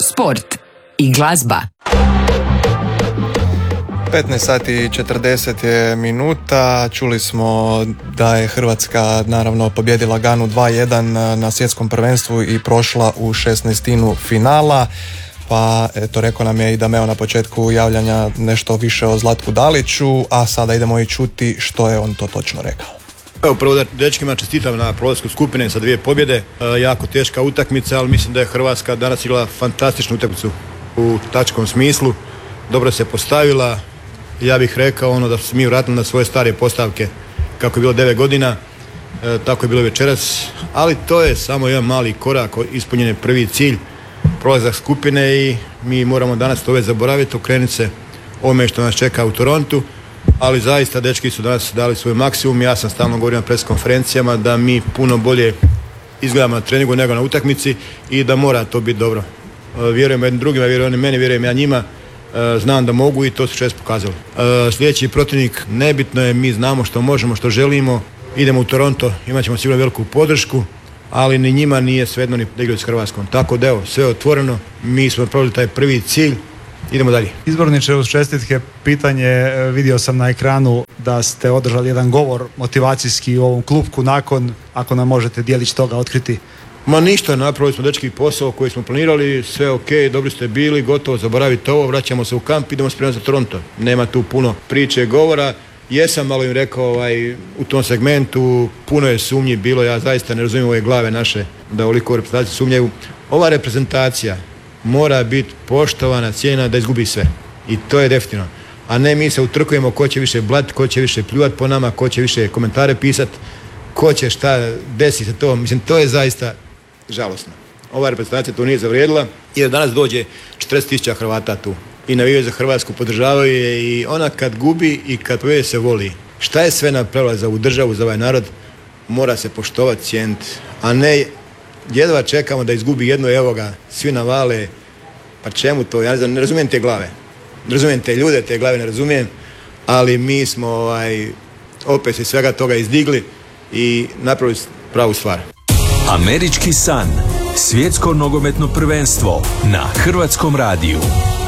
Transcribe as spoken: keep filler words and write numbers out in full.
sport i glazba. petnaest sati i četrdeset je minuta. Čuli smo da je Hrvatska naravno pobjedila Ganu dva jedan na svjetskom prvenstvu i prošla u šesnaestinu finala. Pa eto, rekao nam je i Dameo na početku javljanja nešto više o Zlatku Daliću, a sada idemo i čuti što je on to točno rekao. Evo, prvo da dečkima čestitam na prolasku skupine sa dvije pobjede. E, jako teška utakmica, ali mislim da je Hrvatska danas igrala fantastičnu utakmicu u taktičkom smislu. Dobro se postavila. Ja bih rekao ono da su mi vratili na svoje stare postavke kako je bilo devet godina, e, tako je bilo večeras, ali to je samo jedan mali korak, ispunjen je prvi cilj, prolazak skupine i mi moramo danas to već zaboraviti, okrenuti se ovome što nas čeka u Torontu, ali zaista dečki su danas dali svoj maksimum. Ja sam stalno govorio na pres konferencijama da mi puno bolje izgledamo na treningu nego na utakmici i da mora to biti dobro. E, vjerujem jednim drugima, vjerujem oni meni, vjerujem ja njima. Znam da mogu i to su često pokazali. Sljedeći protivnik, nebitno je, mi znamo što možemo, što želimo. Idemo u Toronto, imat ćemo sigurno veliku podršku, ali ni njima nije svejedno ni da igraju s Hrvatskom. Tako da evo, sve je otvoreno, mi smo proveli taj prvi cilj, idemo dalje. Izborniče, uz čestitke, pitanje, vidio sam na ekranu da ste održali jedan govor motivacijski u ovom klupku nakon, ako nam možete dijelić toga otkriti. Ma ništa, napravili smo dečki posao koji smo planirali, sve ok, dobri ste bili, gotovo, zaboravite ovo, vraćamo se u kamp, idemo spremati za Toronto. Nema tu puno priče, govora. Jesam malo im rekao ovaj, u tom segmentu, puno je sumnji bilo, ja zaista ne razumijem ove glave naše da ovoliko reprezentaciju sumnjaju. Ova reprezentacija mora biti poštovana, cijenjena da izgubi sve. I to je definitivno. A ne mi se utrkujemo ko će više blat, ko će više pljuvat po nama, ko će više komentare pisat, ko će šta, desi se to. Mislim, to je zaista žalosno. Ova reprezentacija to nije zavrijedila jer danas dođe četrdeset tisuća Hrvata tu i navijaju za Hrvatsku, podržavaju je i ona kad gubi i kad pobjedi se voli. Šta je sve napravila za ovu državu, za ovaj narod, mora se poštovati, cijeniti, a ne jedva čekamo da izgubi jedno, evo ga, svi navale. Pa čemu to? Ja ne znam, ne razumijem te glave. Ne razumijem te ljude, te glave ne razumijem, ali mi smo ovaj, opet se svega toga izdigli i napravili pravu stvar. Američki san. Svjetsko nogometno prvenstvo na Hrvatskom radiju.